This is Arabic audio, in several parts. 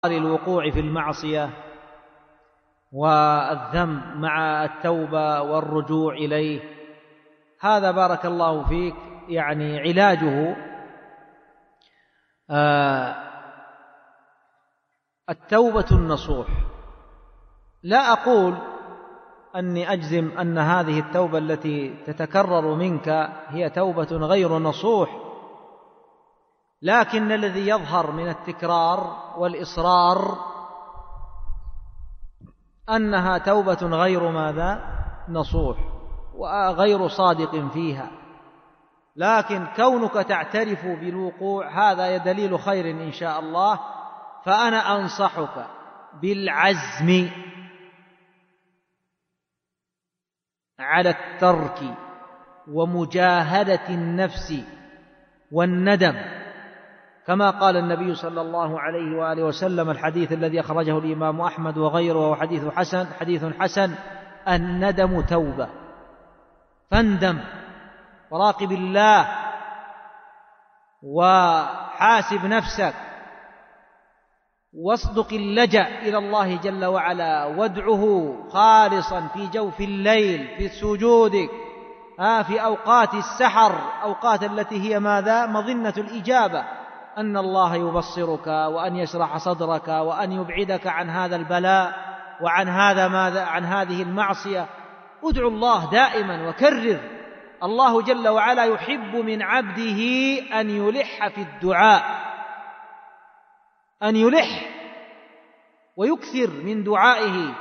للوقوع في المعصية والذنب مع التوبة والرجوع إليه، هذا بارك الله فيك يعني علاجه التوبة النصوح. لا أقول أني أجزم أن هذه التوبة التي تتكرر منك هي توبة غير نصوح، لكن الذي يظهر من التكرار والإصرار أنها توبة غير ماذا؟ نصوح وغير صادق فيها. لكن كونك تعترف بالوقوع هذا دليل خير إن شاء الله. فأنا أنصحك بالعزم على الترك ومجاهدة النفس والندم، كما قال النبي صلى الله عليه وآله وسلم الحديث الذي أخرجه الإمام أحمد وغيره وهو حديث حسن: الندم توبة. فاندم وراقب الله وحاسب نفسك واصدق اللجأ إلى الله جل وعلا، وادعه خالصا في جوف الليل في سجودك، في أوقات السحر، أوقات التي هي ماذا؟ مظنة الإجابة، أن الله يبصرك وأن يشرح صدرك وأن يبعدك عن هذا البلاء وعن هذا ماذا؟ عن هذه المعصية. ادعو الله دائما وكرر. الله جل وعلا يحب من عبده أن يلح في الدعاء، أن يلح ويكثر من دعائه،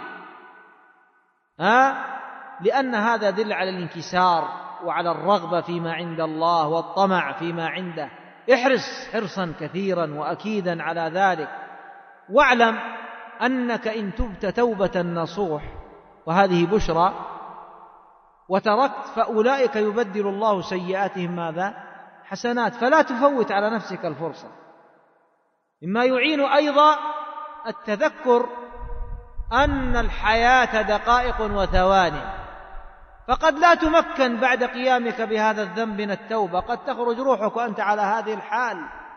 لأن هذا دل على الانكسار وعلى الرغبة فيما عند الله والطمع فيما عنده. احرص حرصا كثيرا وأكيدا على ذلك، واعلم أنك إن تبت توبة نصوح، وهذه بشرى، وتركت، فأولئك يبدل الله سيئاتهم ماذا؟ حسنات. فلا تفوت على نفسك الفرصة. مما يعين أيضا التذكر أن الحياة دقائق وثواني، فقد لا تمكن بعد قيامك بهذا الذنب من التوبة، قد تخرج روحك وأنت على هذه الحال.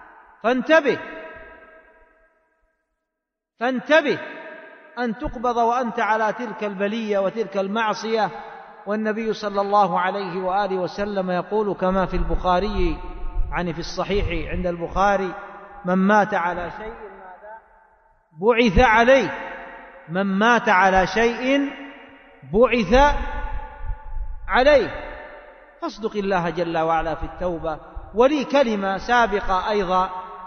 فانتبه أن تقبض وأنت على تلك البلية وتلك المعصية. والنبي صلى الله عليه وآله وسلم يقول كما في البخاري، يعني في الصحيح عند البخاري: من مات على شيء ماذا؟ بعث عليه. من مات على شيء بعث عليه. فاصدق الله جل وعلا في التوبة. ولي كلمة سابقة أيضا،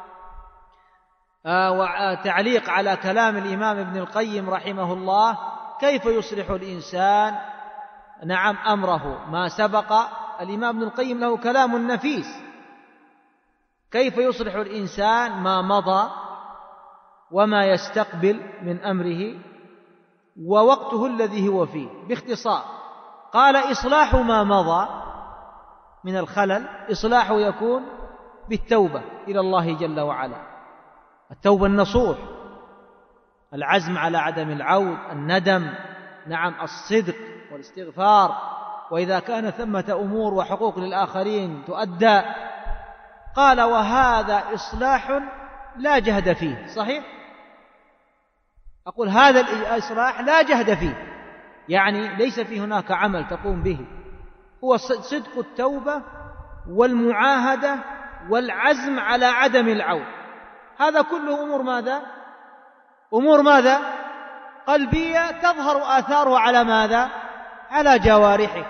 وتعليق على كلام الإمام ابن القيم رحمه الله: كيف يصلح الإنسان أمره. ما سبق الإمام ابن القيم له كلام نفيس: كيف يصلح الإنسان ما مضى وما يستقبل من أمره ووقته الذي هو فيه. باختصار قال: إصلاح ما مضى من الخلل إصلاحه يكون بالتوبة إلى الله جل وعلا، التوبة النصوح، العزم على عدم العود، الندم، الصدق والاستغفار، وإذا كان ثمة أمور وحقوق للآخرين تؤدى. قال: وهذا إصلاح لا جهد فيه. صحيح؟ أقول هذا الإصلاح لا جهد فيه، يعني ليس في هناك عمل تقوم به، هو صدق التوبة والمعاهدة والعزم على عدم العود. هذا كله أمور ماذا؟ أمور ماذا؟ قلبية تظهر آثارها على ماذا؟ على جوارحك.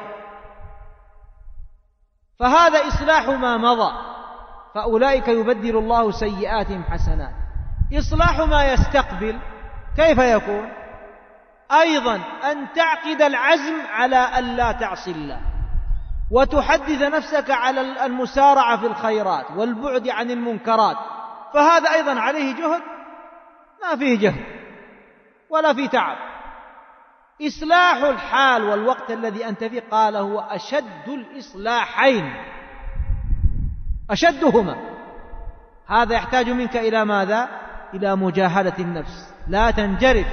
فهذا إصلاح ما مضى، فأولئك يبدل الله سيئاتهم حسنات. إصلاح ما يستقبل كيف يكون؟ أيضا أن تعقد العزم على أن لا تعصي الله، وتحدث نفسك على المسارعة في الخيرات والبعد عن المنكرات. فهذا أيضا عليه جهد؟ ما فيه جهد ولا فيه تعب. إصلاح الحال والوقت الذي أنت فيه قال هو أشد الإصلاحين، أشدهما. هذا يحتاج منك إلى ماذا؟ إلى مجاهدة النفس، لا تنجرف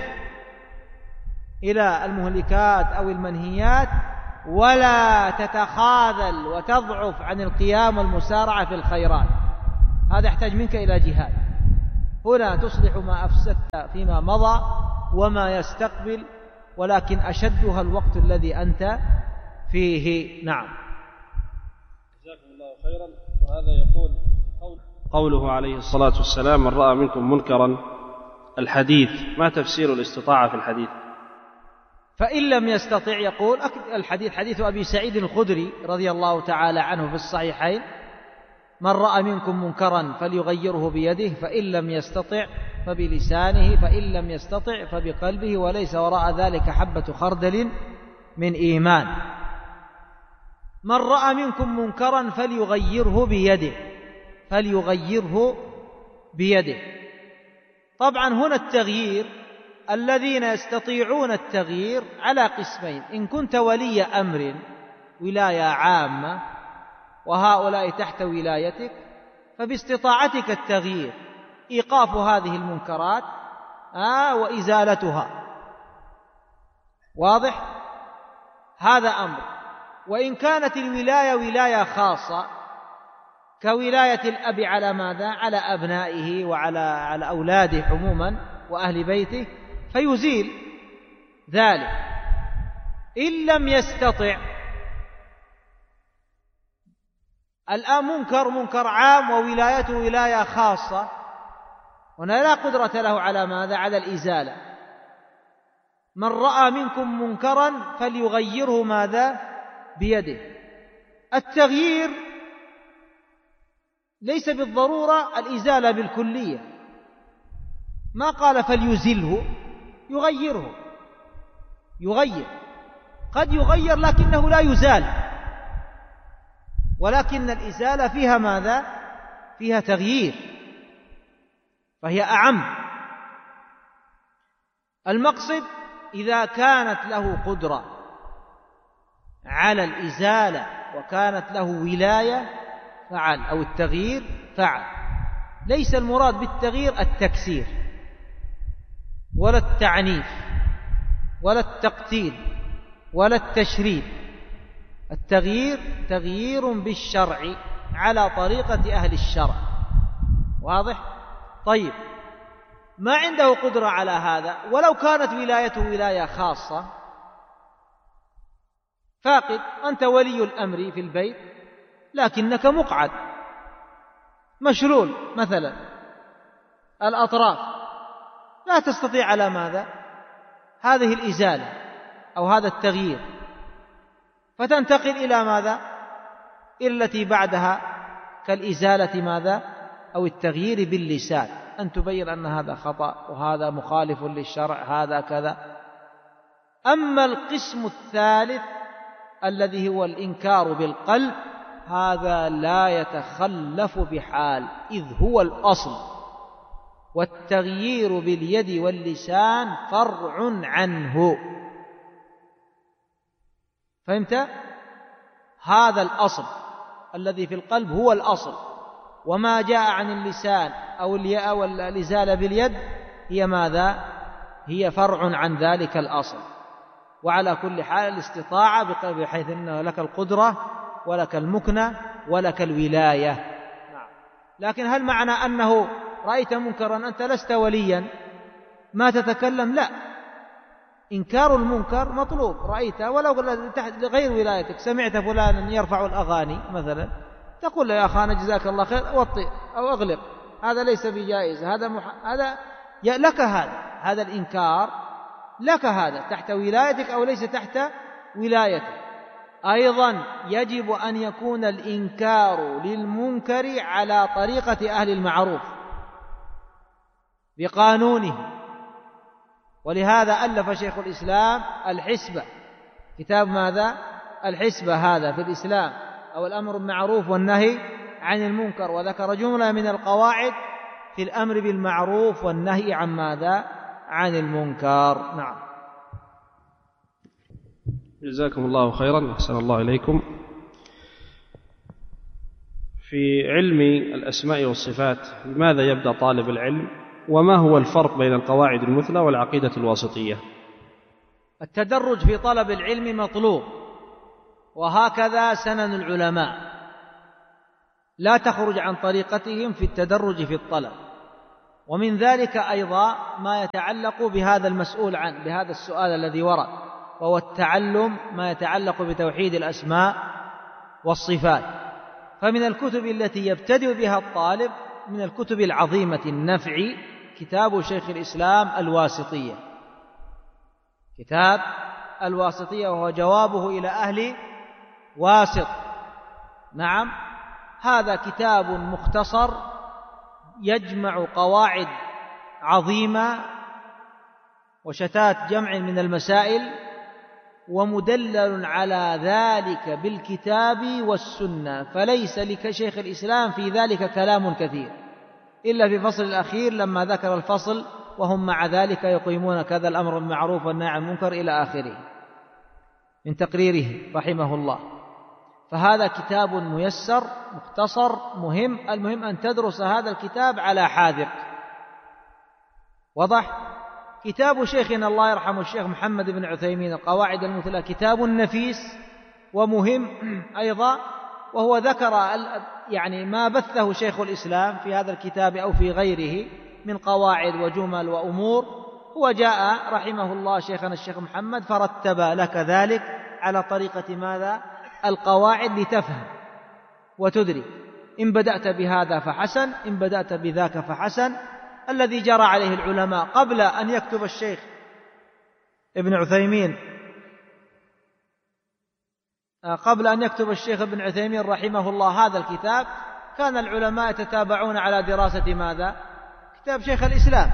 إلى المهلكات أو المنهيات، ولا تتخاذل وتضعف عن القيام والمسارعة في الخيرات. هذا يحتاج منك إلى جهاد. هنا تصلح ما أفسدت فيما مضى وما يستقبل، ولكن أشدها الوقت الذي أنت فيه. نعم. جزاكم الله خيرا. وهذا يقول قوله عليه الصلاة والسلام: من رأى منكم منكرا، الحديث، ما تفسير الاستطاعة في الحديث؟ فإن لم يستطع يقول الحديث حديث أبي سعيد الخدري رضي الله تعالى عنه في الصحيحين: من رأى منكم منكرا فليغيره بيده، فإن لم يستطع فبلسانه، فإن لم يستطع فبقلبه، وليس وراء ذلك حبة خردل من إيمان. من رأى منكم منكرا فليغيره بيده، فليغيره بيده. طبعا هنا التغيير، الذين يستطيعون التغيير على قسمين: إن كنت ولي أمر ولاية عامة وهؤلاء تحت ولايتك فباستطاعتك التغيير، إيقاف هذه المنكرات وإزالتها. واضح؟ هذا أمر. وإن كانت الولاية ولاية خاصة كولاية الأب على ماذا؟ على أبنائه وعلى أولاده عموما وأهل بيته، فيزيل ذلك. إن لم يستطع، الآن منكر عام وولايته ولاية خاصة، هنا لا قدرة له على ماذا؟ على الإزالة. من رأى منكم منكرا فليغيره ماذا؟ بيده. التغيير ليس بالضرورة الإزالة بالكلية، ما قال فليزله، يغيره، يغير، قد يغير لكنه لا يزال، ولكن الإزالة فيها ماذا؟ فيها تغيير، فهي أعم. المقصد إذا كانت له قدرة على الإزالة وكانت له ولاية فعل، أو التغيير فعل. ليس المراد بالتغيير التكسير ولا التعنيف ولا التقتيل ولا التشريد. التغيير تغيير بالشرع على طريقة أهل الشرع. واضح؟ طيب، ما عنده قدرة على هذا، ولو كانت ولايته ولاية خاصة، فاقد، أنت ولي الأمر في البيت لكنك مقعد مشلول مثلا الأطراف، لا تستطيع على ماذا؟ هذه الإزالة أو هذا التغيير، فتنتقل إلى ماذا؟ إلى التي بعدها كالإزالة ماذا؟ أو التغيير باللسان، أن تبين أن هذا خطأ وهذا مخالف للشرع، هذا كذا. أما القسم الثالث الذي هو الإنكار بالقلب، هذا لا يتخلف بحال، إذ هو الأصل، والتغيير باليد واللسان فرع عنه. فهمت؟ هذا الأصل الذي في القلب هو الأصل، وما جاء عن اللسان أو الياء والإزالة باليد هي ماذا؟ هي فرع عن ذلك الأصل. وعلى كل حال الاستطاعة بحيث أن لك القدرة ولك المكنة ولك الولاية. لكن هل معنى أنه رأيت منكرا أنت لست وليا ما تتكلم؟ لا، إنكار المنكر مطلوب. رأيت ولو غير ولايتك، سمعت فلانا يرفع الأغاني مثلا، تقول له يا أخانا جزاك الله خير وطئ أو أغلق، هذا ليس بجائز، هذا لك، هذا الإنكار لك، هذا تحت ولايتك أو ليس تحت ولايتك. أيضا يجب أن يكون الإنكار للمنكر على طريقة أهل المعروف بقانونه. ولهذا ألف شيخ الإسلام الحسبة، كتاب ماذا؟ الحسبة هذا في الإسلام، أو الأمر بالمعروف والنهي عن المنكر، وذكر جملة من القواعد في الأمر بالمعروف والنهي عن ماذا؟ عن المنكر. نعم. جزاكم الله خيرا، أحسن الله إليكم. في علم الأسماء والصفات لماذا يبدأ طالب العلم؟ وما هو الفرق بين القواعد المثلى والعقيدة الواسطية؟ التدرج في طلب العلم مطلوب، وهكذا سنن العلماء، لا تخرج عن طريقتهم في التدرج في الطلب. ومن ذلك أيضا ما يتعلق بهذا المسؤول عنه، بهذا السؤال الذي ورد، وهو التعلم ما يتعلق بتوحيد الأسماء والصفات. فمن الكتب التي يبتدئ بها الطالب من الكتب العظيمة النفع كتاب شيخ الإسلام الواسطية، كتاب الواسطية، وهو جوابه إلى أهل واسط. نعم، هذا كتاب مختصر يجمع قواعد عظيمة وشتات جمع من المسائل، ومدلل على ذلك بالكتاب والسنة، فليس لشيخ الإسلام في ذلك كلام كثير إلا في فصل الأخير لما ذكر الفصل وهم مع ذلك يقيمون كذا الأمر بالمعروف والنهي عن المنكر إلى آخره من تقريره رحمه الله. فهذا كتاب ميسر مختصر مهم. المهم أن تدرس هذا الكتاب على حاذق. وضح. كتاب شيخنا الله يرحمه الشيخ محمد بن عثيمين القواعد المثلى كتاب نفيس ومهم أيضا، وهو ذكر يعني ما بثه شيخ الإسلام في هذا الكتاب أو في غيره من قواعد وجمل وأمور. هو جاء رحمه الله شيخنا الشيخ محمد فرتب لك ذلك على طريقة ماذا؟ القواعد، لتفهم وتدرك. إن بدأت بهذا فحسن، إن بدأت بذاك فحسن. الذي جرى عليه العلماء قبل أن يكتب الشيخ ابن عثيمين ابن عثيمين رحمه الله هذا الكتاب، كان العلماء يتتابعون على دراسة ماذا؟ كتاب شيخ الإسلام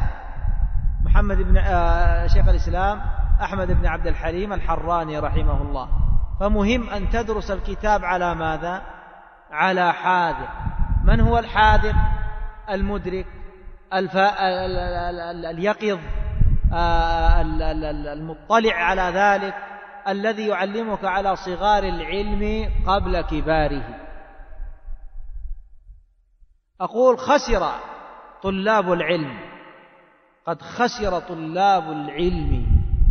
شيخ الإسلام أحمد بن عبد الحليم الحراني رحمه الله. فمهم أن تدرس الكتاب على ماذا؟ على حاذق. من هو الحاذق؟ المدرك اليقظ المطلع على ذلك، الذي يعلمك على صغار العلم قبل كباره. أقول خسر طلاب العلم، قد خسر طلاب العلم،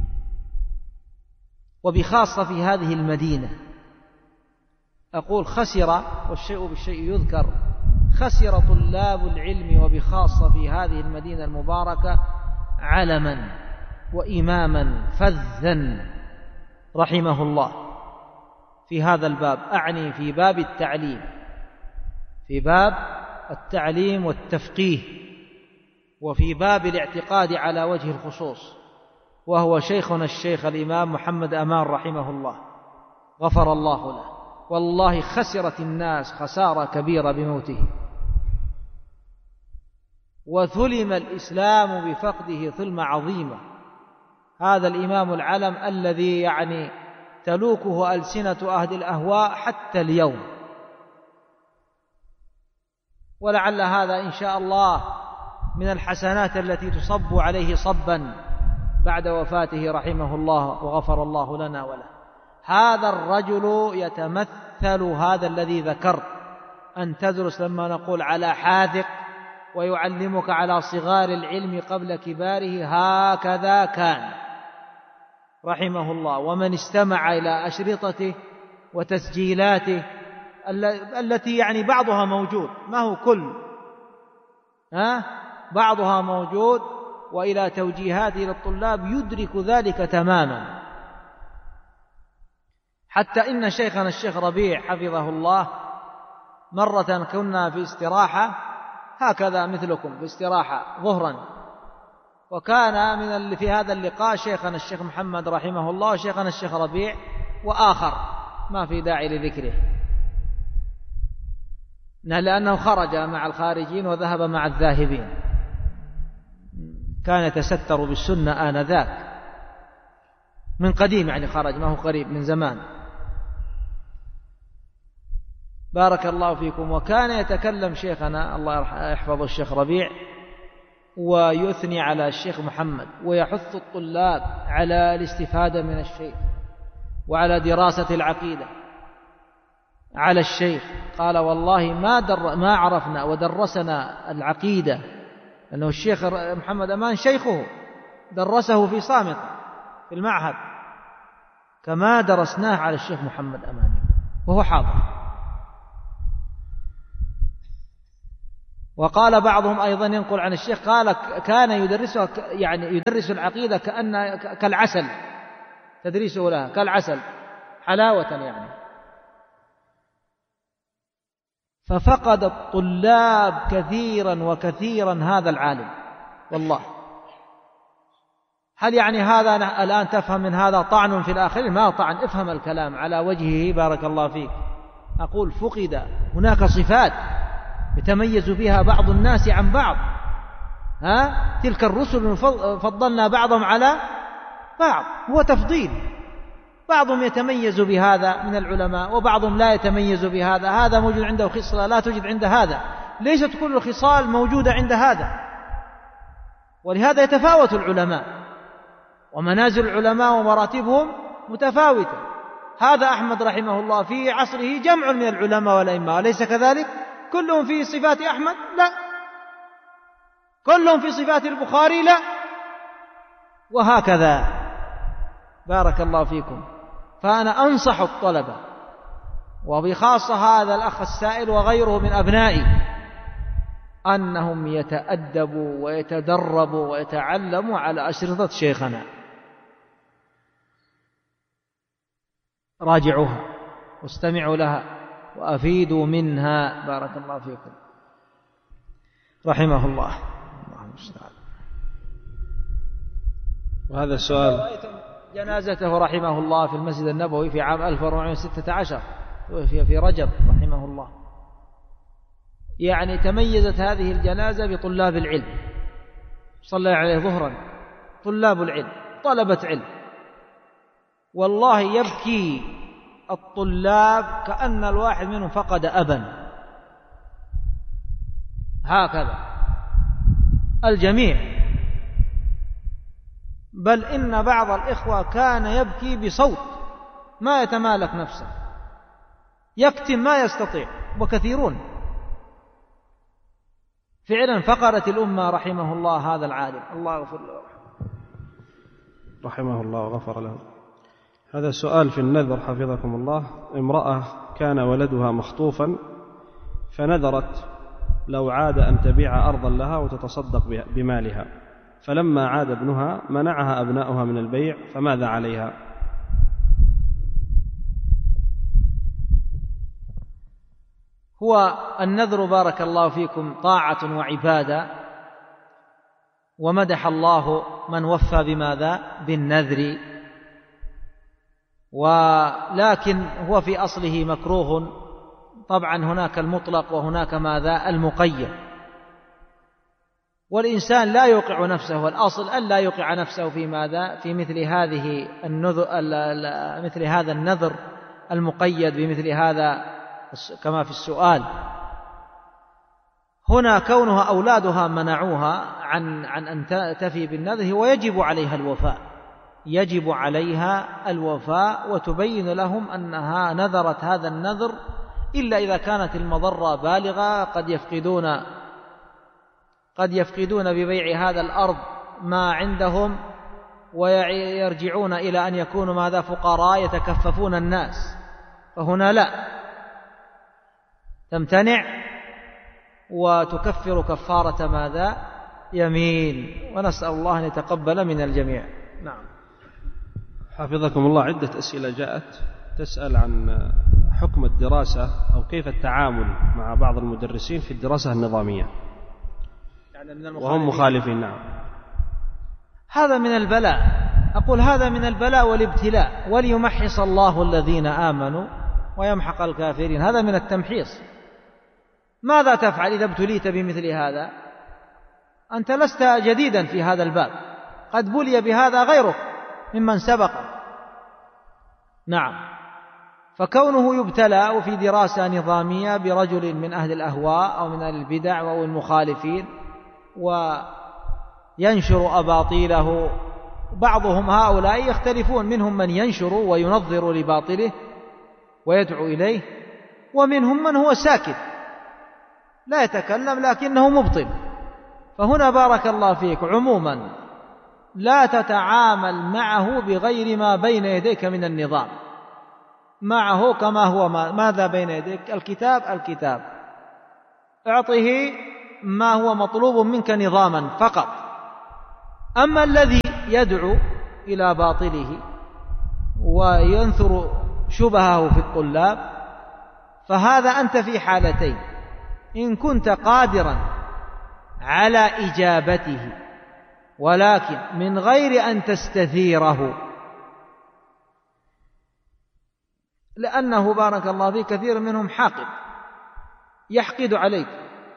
وبخاصة في هذه المدينة. أقول خسر، والشيء بالشيء يذكر. خسر طلاب العلم وبخاصة في هذه المدينة المباركة علما وإماما فذا رحمه الله في هذا الباب. أعني في باب التعليم، في باب التعليم والتفقيه، وفي باب الاعتقاد على وجه الخصوص، وهو شيخنا الشيخ الإمام محمد أمان رحمه الله غفر الله له. والله خسرت الناس خسارة كبيرة بموته، وثلم الإسلام بفقده ثلمة عظيمة. هذا الإمام العلم الذي يعني تلوكه ألسنة أهل الأهواء حتى اليوم. ولعل هذا إن شاء الله من الحسنات التي تصب عليه صبا بعد وفاته رحمه الله وغفر الله لنا وله. هذا الرجل يتمثل هذا الذي ذكرت، أن تدرس لما نقول على حاذق ويعلمك على صغار العلم قبل كباره. هكذا كان رحمه الله. ومن استمع إلى أشرطته وتسجيلاته التي يعني بعضها موجود، ما هو كل، بعضها موجود، وإلى توجيهاته للطلاب يدرك ذلك تماما. حتى إن شيخنا الشيخ ربيع حفظه الله مرة كنا في استراحة هكذا مثلكم في استراحة ظهرا، وكان من في هذا اللقاء شيخنا الشيخ محمد رحمه الله وشيخنا الشيخ ربيع وآخر ما في داعي لذكره، لأنه خرج مع الخارجين وذهب مع الذاهبين، كان يتستر بالسنة آنذاك من قديم، يعني خرج ما هو قريب من زمان. بارك الله فيكم. وكان يتكلم شيخنا الله يحفظه الشيخ ربيع ويثني على الشيخ محمد ويحث الطلاب على الاستفادة من الشيخ وعلى دراسة العقيدة على الشيخ. قال والله ما عرفنا ودرسنا العقيدة، لأنه الشيخ محمد أمان شيخه درسه في صامت في المعهد كما درسناه على الشيخ محمد أمان وهو حاضر. وقال بعضهم أيضا ينقل عن الشيخ قال كان يدرسها يعني يدرس العقيدة كالعسل، تدريسه لها كالعسل حلاوة يعني. ففقد الطلاب كثيرا وكثيرا هذا العالم والله. هل يعني هذا الآن تفهم من هذا طعن في الآخرين؟ ما طعن، افهم الكلام على وجهه بارك الله فيك. أقول فقد هناك صفات يتميز بها بعض الناس عن بعض، تلك الرسل فضلنا بعضهم على بعض، هو تفضيل، بعضهم يتميز بهذا من العلماء وبعضهم لا يتميز بهذا، هذا موجود عنده خصلة لا توجد عند هذا، ليست كل الخصال موجودة عند هذا. ولهذا يتفاوت العلماء ومنازل العلماء ومراتبهم متفاوتة. هذا أحمد رحمه الله في عصره جمع من العلماء والأئمة، وليس كذلك؟ كلهم في صفات أحمد؟ لا. كلهم في صفات البخاري؟ لا. وهكذا بارك الله فيكم. فأنا أنصح الطلبة وبخاصة هذا الأخ السائل وغيره من أبنائي أنهم يتأدبوا ويتدربوا ويتعلموا على أشرطة شيخنا، راجعوها واستمعوا لها وأفيدوا منها بارك الله فيكم رحمه الله. اللهم المستعان. وهذا السؤال رأيتم جنازته رحمه الله في المسجد النبوي في عام 1416 في رجب رحمه الله. يعني تميزت هذه الجنازة بطلاب العلم، صلى عليه ظهرا طلاب العلم طلبة علم، والله يبكي الطلاب كأن الواحد منهم فقد أبا، هكذا الجميع. بل إن بعض الإخوة كان يبكي بصوت ما يتمالك نفسه، يكتم ما يستطيع، وكثيرون فعلا فقرت الأمة رحمه الله هذا العالم، الله يغفر له رحمه الله وغفر له. هذا سؤال في النذر حفظكم الله. امرأة كان ولدها مخطوفا فنذرت لو عاد أن تبيع أرضا لها وتتصدق بمالها، فلما عاد ابنها منعها أبناؤها من البيع، فماذا عليها؟ هو النذر بارك الله فيكم طاعة وعبادة، ومدح الله من وفى بماذا؟ بالنذر، ولكن هو في أصله مكروه. طبعا هناك المطلق وهناك ماذا؟ المقيد. والإنسان لا يوقع نفسه، والأصل أن لا يوقع نفسه في ماذا؟ في مثل هذه النذر، مثل هذا النذر المقيد بمثل هذا كما في السؤال. هنا كونها أولادها منعوها عن أن تفي بالنذر، ويجب عليها الوفاء، يجب عليها الوفاء، وتبين لهم أنها نذرت هذا النذر إلا إذا كانت المضرة بالغة، قد يفقدون ببيع هذا الأرض ما عندهم ويرجعون إلى أن يكونوا ماذا؟ فقراء يتكففون الناس، فهنا لا، تمتنع وتكفر كفارة ماذا؟ يمين. ونسأل الله أن يتقبل من الجميع. نعم. حفظكم الله. عدة أسئلة جاءت تسأل عن حكم الدراسة أو كيف التعامل مع بعض المدرسين في الدراسة النظامية، يعني وهم مخالفين. نعم. هذا من البلاء، أقول هذا من البلاء والابتلاء، وليمحص الله الذين آمنوا ويمحق الكافرين، هذا من التمحيص. ماذا تفعل إذا ابتليت بمثل هذا؟ أنت لست جديدا في هذا الباب، قد بلي بهذا غيرك ممن سبق. نعم. فكونه يبتلى في دراسة نظامية برجل من أهل الأهواء أو من أهل البدع أو المخالفين وينشر أباطيله، بعضهم هؤلاء يختلفون، منهم من ينشر وينظر لباطله ويدعو إليه، ومنهم من هو ساكت لا يتكلم لكنه مبطل. فهنا بارك الله فيك عموما لا تتعامل معه بغير ما بين يديك من النظام، معه كما هو. ماذا بين يديك؟ الكتاب، الكتاب، اعطه ما هو مطلوب منك نظاما فقط. أما الذي يدعو إلى باطله وينثر شبهه في الطلاب فهذا أنت في حالتين: إن كنت قادرا على إجابته ولكن من غير أن تستثيره، لأنه بارك الله فيه كثير منهم حاقد يحقد عليك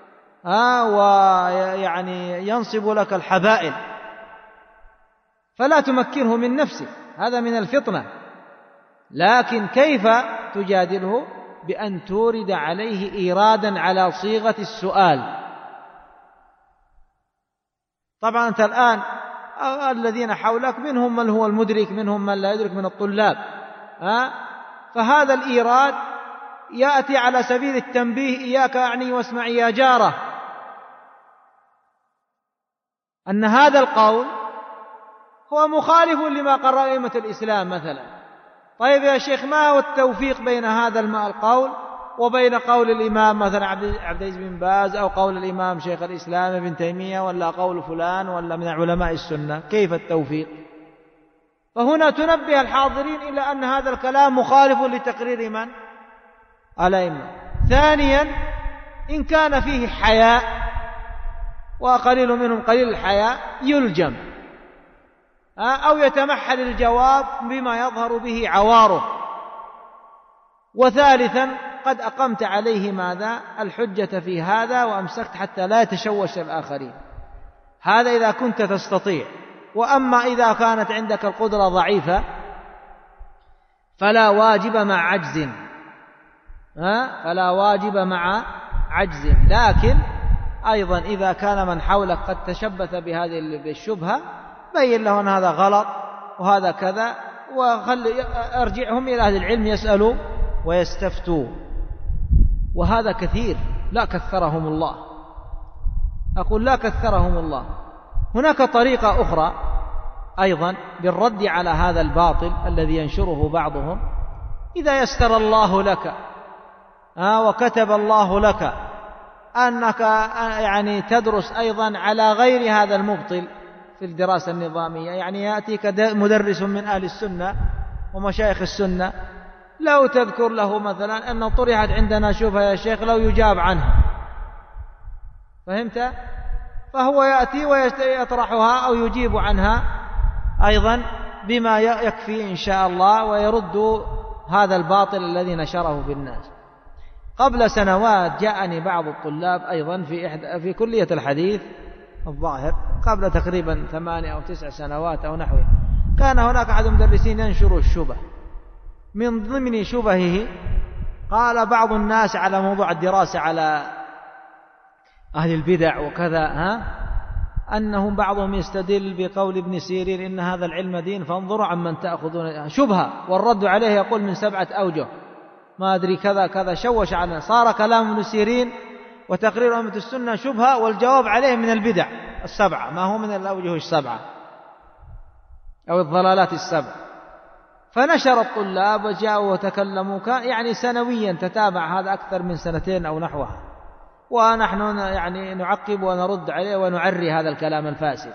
ويعني ينصب لك الحبائل، فلا تمكنه من نفسه، هذا من الفطنة. لكن كيف تجادله؟ بأن تورد عليه إيرادا على صيغة السؤال. طبعا أنت الآن الذين حولك منهم من هو المدرك، منهم من لا يدرك من الطلاب، فهذا الإيراد يأتي على سبيل التنبيه: إياك أعني واسمعي يا جارة، أن هذا القول هو مخالف لما قرر أئمة الإسلام مثلا. طيب يا شيخ، ما هو التوفيق بين هذا القول وبين قول الإمام مثلا عبد العزيز بن باز، أو قول الإمام شيخ الإسلام ابن تيمية، ولا قول فلان ولا من علماء السنة؟ كيف التوفيق؟ فهنا تنبه الحاضرين إلى أن هذا الكلام مخالف لتقرير من؟ الأئمة. ثانيا، إن كان فيه حياء وقليل منهم قليل الحياء يلجم أو يتمحل الجواب بما يظهر به عواره. وثالثا، قد أقمت عليه ماذا؟ الحجة في هذا، وأمسكت حتى لا يتشوش الآخرين. هذا إذا كنت تستطيع. وأما إذا كانت عندك القدرة ضعيفة فلا واجب مع عجز، فلا واجب مع عجز. لكن أيضا إذا كان من حولك قد تشبث بهذه الشبهة بين له أن هذا غلط وهذا كذا، أرجعهم إلى أهل العلم يسألوا ويستفتوا. وهذا كثير، لا كثرهم الله، أقول لا كثرهم الله. هناك طريقة أخرى أيضا بالرد على هذا الباطل الذي ينشره بعضهم: إذا يسر الله لك وكتب الله لك أنك يعني تدرس أيضا على غير هذا المبطل في الدراسة النظامية، يعني يأتيك مدرس من أهل السنة ومشايخ السنة، لو تذكر له مثلا أن طرحت عندنا شبهة يا شيخ لو يجاب عنها، فهمت؟ فهو يأتي ويطرحها أو يجيب عنها أيضا بما يكفي إن شاء الله، ويرد هذا الباطل الذي نشره في الناس. قبل سنوات جاءني بعض الطلاب أيضا في كلية الحديث الظاهر، قبل تقريبا 8 أو 9 سنوات أو نحوه، كان هناك أحد المدرسين ينشر الشبه. من ضمن شبهه قال بعض الناس على موضوع الدراسة على أهل البدع وكذا، أنهم بعضهم يستدل بقول ابن سيرين إن هذا العلم دين فانظروا عمن تأخذون، شبهة، والرد عليه يقول من 7 أوجه، ما أدري كذا كذا، شوش عنه. صار كلام ابن سيرين وتقرير أئمة السنة شبهة، والجواب عليه من البدع 7، ما هو من الأوجه 7 أو الضلالات 7. فنشر الطلاب وجاءوا وتكلموا، يعني سنويا تتابع هذا أكثر من 2 أو نحوها، ونحن يعني نعقب ونرد عليه ونعري هذا الكلام الفاسد.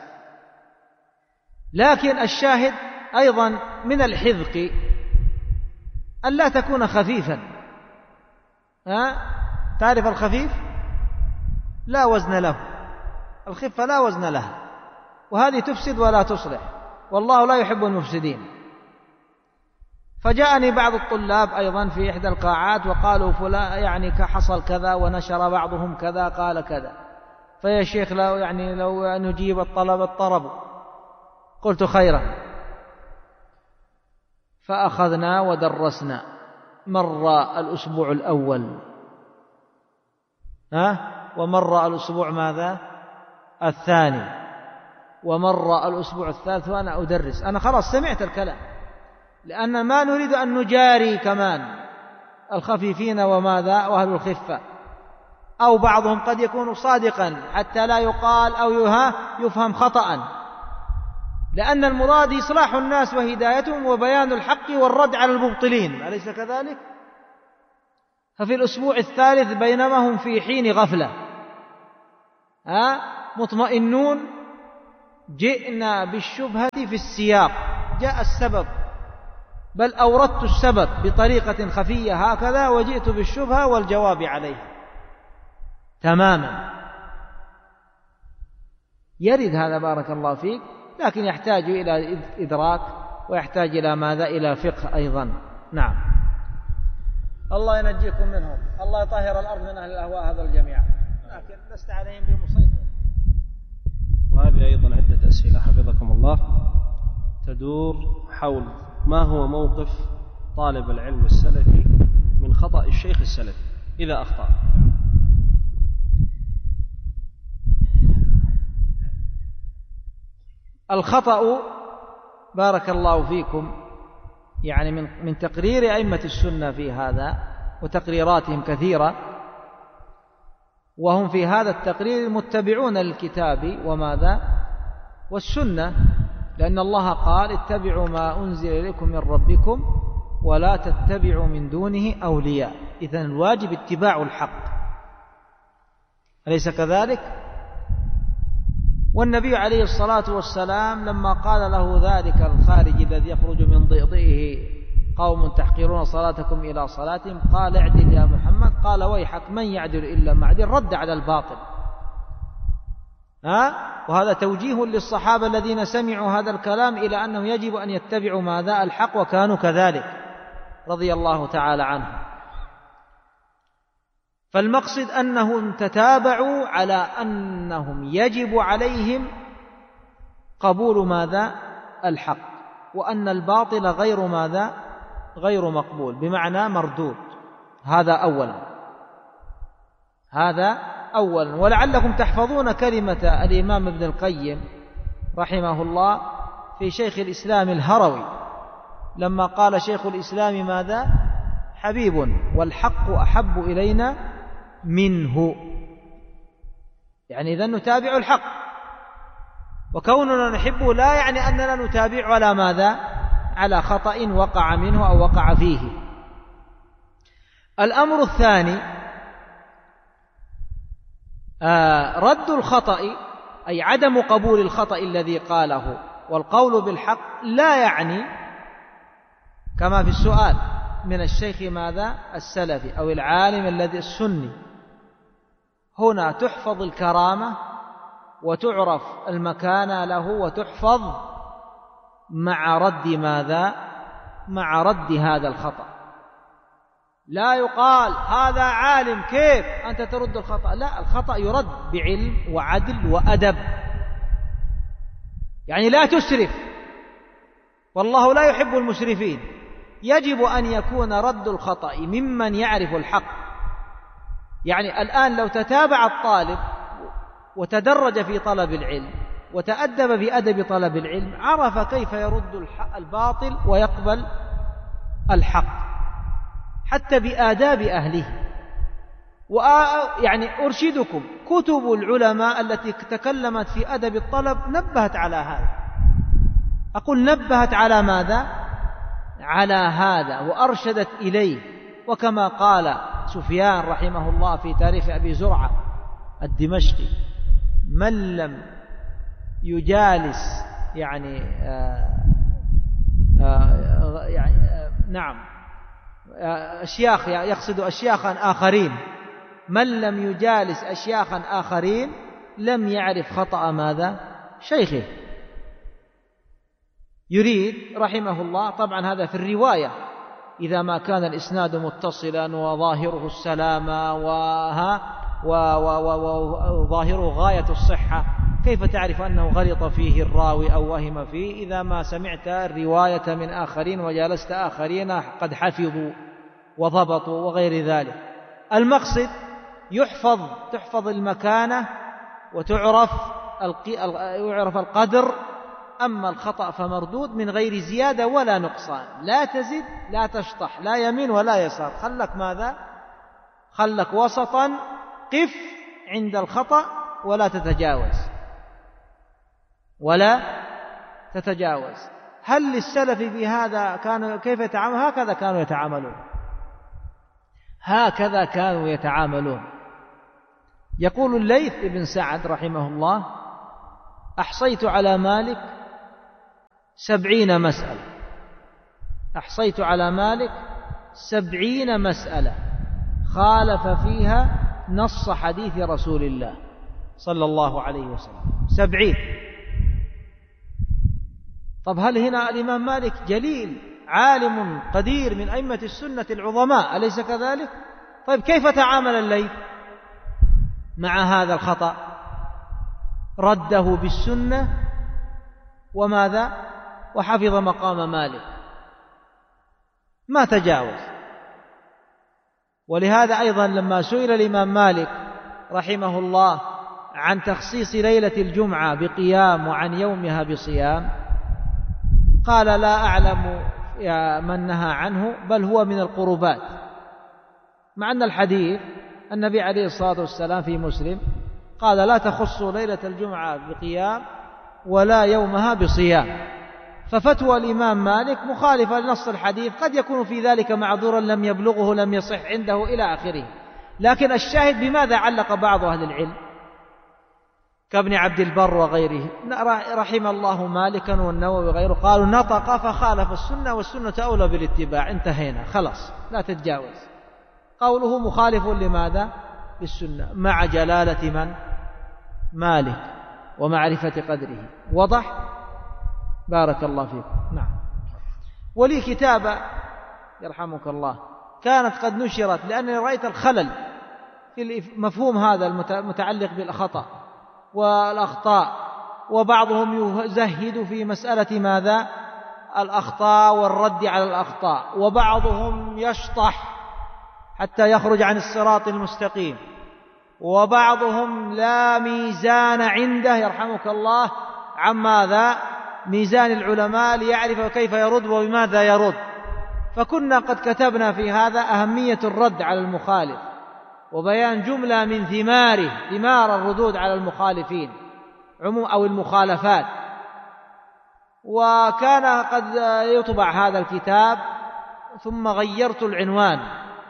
لكن الشاهد أيضا من الحذق أن لا تكون خفيفا. تعرف الخفيف لا وزن له، الخفة لا وزن لها، وهذه تفسد ولا تصلح، والله لا يحب المفسدين. فجاءني بعض الطلاب أيضا في إحدى القاعات وقالوا فلان يعني حصل كذا، ونشر بعضهم كذا قال كذا، فيا شيخ لو نجيب الطلب الطرب. قلت خيرا، فأخذنا ودرسنا. مر الأسبوع الأول ومر الأسبوع ماذا الثاني، ومر الأسبوع الثالث وأنا أدرس. أنا خلاص سمعت الكلام، لأن ما نريد أن نجاري كمان الخفيفين وماذا وأهل الخفة، أو بعضهم قد يكون صادقا حتى لا يقال أو يفهم خطأ، لأن المراد إصلاح الناس وهدايتهم وبيان الحق والرد على المبطلين، أليس كذلك؟ ففي الأسبوع الثالث بينما هم في حين غفلة مطمئنون، جئنا بالشبهة في السياق، جاء السبب، بل أوردت السبب بطريقة خفية هكذا وجئت بالشبهة والجواب عليها تماما. يرد هذا بارك الله فيك، لكن يحتاج إلى إدراك ويحتاج إلى ماذا؟ إلى فقه أيضا. نعم. الله ينجيكم منهم، الله يطهر الأرض من أهل الأهواء هذا الجميع، لكن لست عليهم بمسيطر. وهذه أيضا عدة أسئلة حفظكم الله تدور حول ما هو موقف طالب العلم السلفي من خطأ الشيخ السلفي إذا أخطأ. الخطأ بارك الله فيكم يعني من تقرير أئمة السنة في هذا، وتقريراتهم كثيرة، وهم في هذا التقرير متبعون للكتاب وماذا؟ والسنة، لأن الله قال اتبعوا ما أنزل إليكم من ربكم ولا تتبعوا من دونه أولياء. إذن الواجب اتباع الحق، أليس كذلك؟ والنبي عليه الصلاة والسلام لما قال له ذلك الخارجي الذي يخرج من ضئضئه قوم تحقرون صلاتكم إلى صلاتهم، قال اعدل يا محمد، قال ويحك من يعدل إلا معدل، رد على الباطل. وهذا توجيه للصحابة الذين سمعوا هذا الكلام إلى أنه يجب أن يتبعوا ماذا؟ الحق، وكانوا كذلك رضي الله تعالى عنهم. فالمقصد أنهم تتابعوا على أنهم يجب عليهم قبول ماذا؟ الحق، وأن الباطل غير ماذا؟ غير مقبول، بمعنى مردود. هذا أولا. ولعلكم تحفظون كلمة الإمام ابن القيم رحمه الله في شيخ الإسلام الهروي لما قال شيخ الإسلام ماذا؟ حبيب والحق أحب إلينا منه، يعني إذن نتابع الحق، وكوننا نحبه لا يعني أننا نتابع على ماذا؟ على خطأ وقع منه أو وقع فيه. الأمر الثاني رد الخطأ، أي عدم قبول الخطأ الذي قاله، والقول بالحق لا يعني كما في السؤال من الشيخ ماذا؟ السلفي أو العالم الذي السني. هنا تحفظ الكرامة وتعرف المكانة له وتحفظ مع رد ماذا؟ مع رد هذا الخطأ. لا يقال هذا عالم كيف أنت ترد الخطأ، لا، الخطأ يرد بعلم وعدل وأدب، يعني لا تسرف، والله لا يحب المسرفين. يجب أن يكون رد الخطأ ممن يعرف الحق. يعني الآن لو تتابع الطالب وتدرج في طلب العلم وتأدب بأدب طلب العلم، عرف كيف يرد الباطل ويقبل الحق حتى بآداب أهله. يعني أرشدكم، كتب العلماء التي تكلمت في أدب الطلب نبهت على هذا، أقول نبهت على ماذا؟ على هذا، وأرشدت إليه. وكما قال سفيان رحمه الله في تاريخ أبي زرعة الدمشقي: من لم يجالس أشياخ، يقصد أشياخا آخرين، من لم يجالس أشياخا آخرين لم يعرف خطأ ماذا؟ شيخه. يريد رحمه الله طبعا هذا في الرواية إذا ما كان الإسناد متصلا وظاهره السلامة وظاهره غاية الصحة، كيف تعرف أنه غلط فيه الراوي أو وهم فيه إذا ما سمعت الرواية من آخرين وجالست آخرين قد حفظوا وضبطوا وغير ذلك. المقصد تحفظ المكانة وتعرف القدر. أما الخطأ فمردود من غير زيادة ولا نقصان، لا تزد لا تشطح، لا يمين ولا يسار، خلك ماذا؟ خلك وسطا، قف عند الخطأ ولا تتجاوز. هل للسلف في هذا كيف يتعامل؟ هكذا كانوا يتعاملون. يقول الليث بن سعد رحمه الله: أحصيت على مالك 70 مسألة، أحصيت على مالك 70 مسألة خالف فيها نص حديث رسول الله صلى الله عليه وسلم. 70. طب هل هنا الإمام مالك جليل عالم قدير من أئمة السنة العظماء، أليس كذلك؟ طيب كيف تعامل الليث مع هذا الخطأ؟ رده بالسنة وماذا؟ وحفظ مقام مالك، ما تجاوز. ولهذا أيضا لما سئل الإمام مالك رحمه الله عن تخصيص ليلة الجمعة بقيام وعن يومها بصيام، قال: لا أعلم من نهى عنه، بل هو من القربات. مع أن الحديث النبي عليه الصلاة والسلام في مسلم قال: لا تخصوا ليلة الجمعة بقيام ولا يومها بصيام. ففتوى الإمام مالك مخالفة لنص الحديث، قد يكون في ذلك معذورا، لم يبلغه، لم يصح عنده، إلى آخره. لكن الشاهد بماذا علق بعض أهل العلم كابن عبد البر وغيره رحم الله مالكا والنووي وغيره، قالوا: نطق فخالف السنة والسنة أولى بالاتباع، انتهينا خلاص، لا تتجاوز. قوله مخالف لماذا؟ بالسنة، مع جلالة من؟ مالك، ومعرفة قدره. وضح؟ بارك الله فيكم. نعم. ولي كتابة يرحمك الله كانت قد نشرت، لأنني رأيت الخلل في مفهوم هذا المتعلق بالخطأ والأخطاء، وبعضهم يزهد في مسألة ماذا؟ الأخطاء والرد على الأخطاء، وبعضهم يشطح حتى يخرج عن الصراط المستقيم، وبعضهم لا ميزان عنده يرحمك الله عن ماذا؟ ميزان العلماء، ليعرف كيف يرد وبماذا يرد. فكنا قد كتبنا في هذا أهمية الرد على المخالف، وبيان جملة من ثمار الردود على المخالفين أو المخالفات. وكان قد يطبع هذا الكتاب، ثم غيرت العنوان،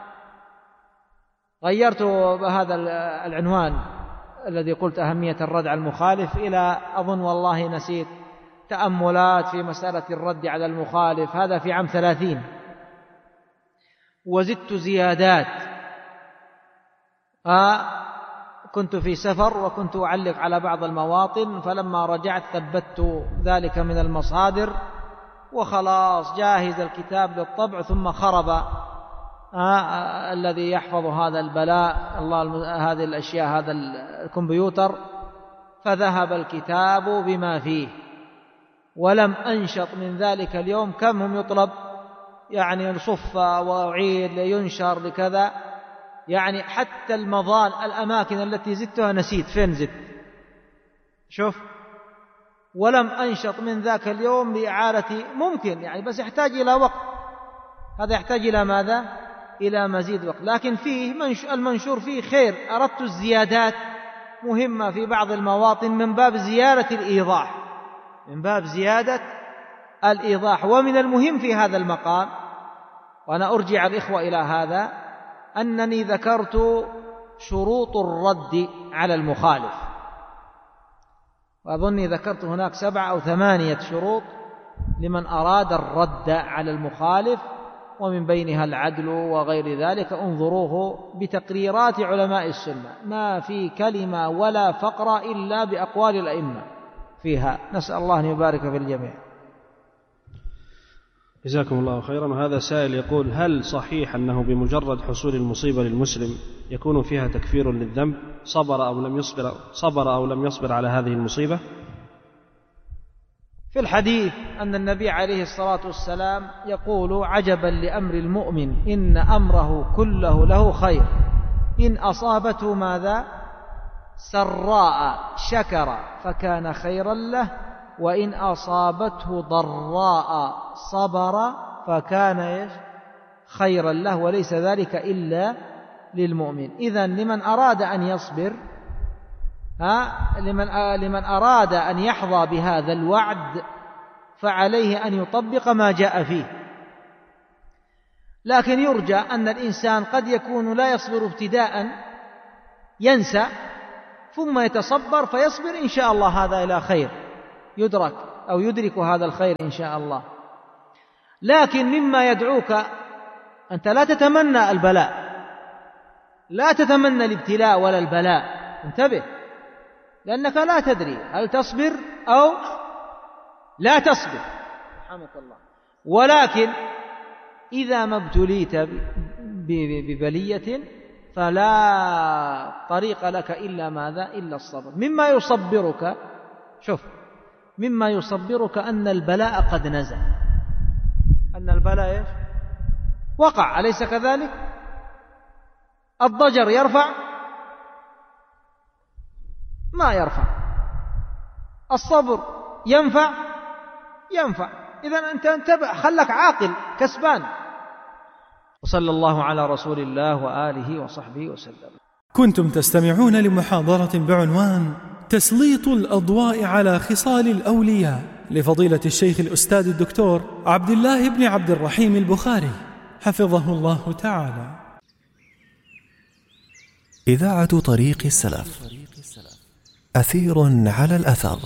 غيرت هذا العنوان الذي قلت أهمية الرد على المخالف إلى، أظن والله نسيت، تأملات في مسألة الرد على المخالف. هذا في عام 30، وزدت زيادات. كنت في سفر وكنت أعلق على بعض المواطن، فلما رجعت ثبت ذلك من المصادر، وخلاص جاهز الكتاب للطبع، ثم خرب الذي يحفظ هذا البلاء، هذه الأشياء، هذا الكمبيوتر، فذهب الكتاب بما فيه، ولم أنشط من ذلك اليوم. كم هم يطلب يعني لصف وأعيد لينشر لكذا، يعني حتى المظان الأماكن التي زدتها نسيت فين زدت، شوف. ولم أنشط من ذاك اليوم لإعادة، ممكن يعني، بس يحتاج إلى وقت. هذا يحتاج إلى ماذا؟ إلى مزيد وقت. لكن فيه المنشور فيه خير. أردت الزيادات مهمة في بعض المواطن من باب زيادة الإيضاح، من باب زيادة الإيضاح. ومن المهم في هذا المقام، وأنا أرجع الإخوة إلى هذا، أنني ذكرت شروط الرد على المخالف، وأظني ذكرت هناك 7 أو 8 شروط لمن أراد الرد على المخالف، ومن بينها العدل وغير ذلك. انظروه بتقريرات علماء السنة، ما في كلمة ولا فقرة إلا بأقوال الأئمة فيها. نسأل الله أن يبارك في الجميع. جزاكم الله خيرا. وهذا سائل يقول: هل صحيح أنه بمجرد حصول المصيبة للمسلم يكون فيها تكفير للذنب، صبر أو لم يصبر على هذه المصيبة؟ في الحديث أن النبي عليه الصلاة والسلام يقول: عجبا لأمر المؤمن، إن أمره كله له خير، إن أصابته ماذا؟ سراء شكر فكان خيرا له، وإن أصابته ضراء صبر فكان خيرا له، وليس ذلك إلا للمؤمن. إذن لمن أراد أن يصبر، لمن أراد أن يحظى بهذا الوعد، فعليه أن يطبق ما جاء فيه. لكن يرجى أن الإنسان قد يكون لا يصبر ابتداء، ينسى ثم يتصبر فيصبر إن شاء الله هذا إلى خير يدرك أو يدرك هذا الخير إن شاء الله. لكن مما يدعوك أنت لا تتمنى البلاء، لا تتمنى الابتلاء ولا البلاء، انتبه، لأنك لا تدري هل تصبر أو لا تصبر، رحمك الله. ولكن إذا ما ابتليت ببلية فلا طريق لك إلا ماذا؟ إلا الصبر. مما يصبرك، شوف، مما يصبرك أن البلاء قد نزل، أن البلاء وقع، أليس كذلك؟ الضجر يرفع؟ ما يرفع. الصبر ينفع؟ ينفع. إذن أنت انتبه، خلك عاقل كسبان. وصلى الله على رسول الله وآله وصحبه وسلم. كنتم تستمعون لمحاضرة بعنوان تسليط الأضواء على خصال الأولياء لفضيلة الشيخ الأستاذ الدكتور عبد الله بن عبد الرحيم البخاري حفظه الله تعالى. إذاعة طريق السلف، أثير على الأثر.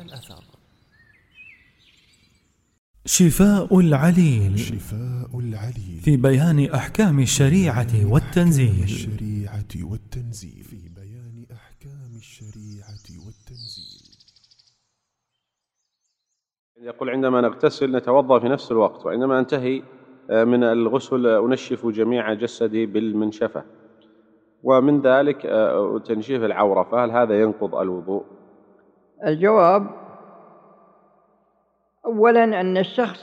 شفاء العليل في بيان أحكام الشريعة والتنزيل. يقول عندما نغتسل نتوضأ في نفس الوقت، وعندما انتهي من الغسل أنشف جميع جسدي بالمنشفة، ومن ذلك تنشيف العورة، فهل هذا ينقض الوضوء؟ الجواب: أولا أن الشخص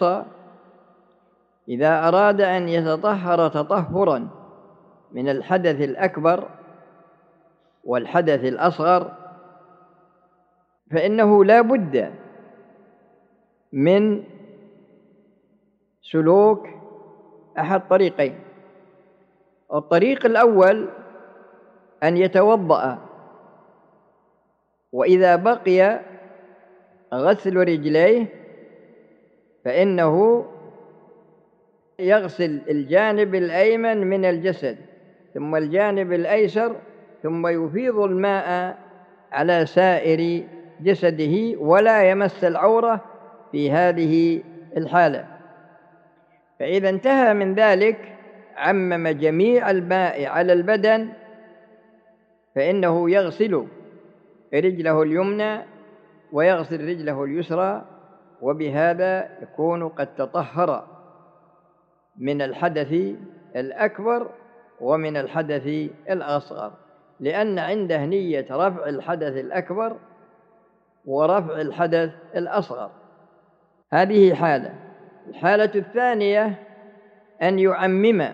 إذا أراد أن يتطهر تطهرا من الحدث الأكبر والحدث الأصغر فإنه لا بد من سلوك أحد طريقين. الطريق الأول أن يتوضأ، وإذا بقي غسل رجليه فإنه يغسل الجانب الأيمن من الجسد ثم الجانب الأيسر، ثم يفيض الماء على سائر جسده ولا يمس العورة في هذه الحالة. فإذا انتهى من ذلك عمم جميع الماء على البدن، فإنه يغسل رجله اليمنى ويغسل رجله اليسرى، وبهذا يكون قد تطهر من الحدث الأكبر ومن الحدث الأصغر، لأن عنده نية رفع الحدث الأكبر ورفع الحدث الأصغر. هذه حالة. الحالة الثانية أن يعمم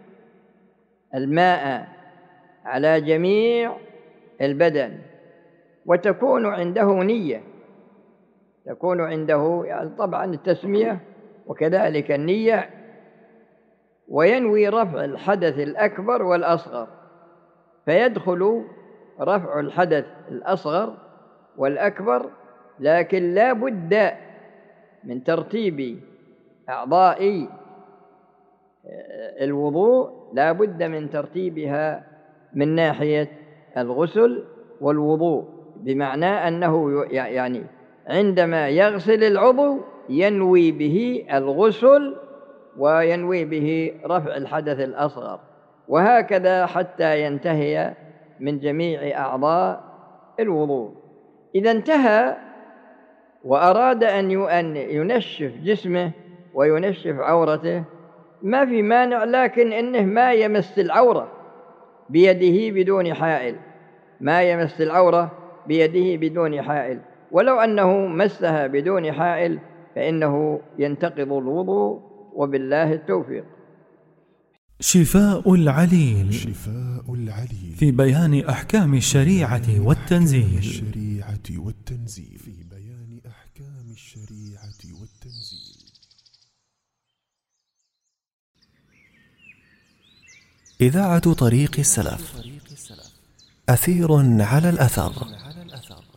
الماء على جميع البدن، وتكون عنده نية، تكون عنده يعني طبعا التسمية وكذلك النية، وينوي رفع الحدث الأكبر والأصغر، فيدخل رفع الحدث الأصغر والأكبر. لكن لا بد من ترتيب أعضاء الوضوء، لا بد من ترتيبها من ناحية الغسل والوضوء، بمعنى أنه يعني عندما يغسل العضو ينوي به الغسل وينوي به رفع الحدث الأصغر، وهكذا حتى ينتهي من جميع أعضاء الوضوء. إذا انتهى وأراد أن ينشف جسمه وينشف عورته ما في مانع، لكن إنه ما يمس العورة بيده بدون حائل، ما يمس العورة بيده بدون حائل، ولو أنه مسها بدون حائل فإنه ينتقض الوضوء، وبالله التوفيق. شفاء العليل في بيان أحكام الشريعة والتنزيل. إذاعة طريق السلف، أثير على الأثر.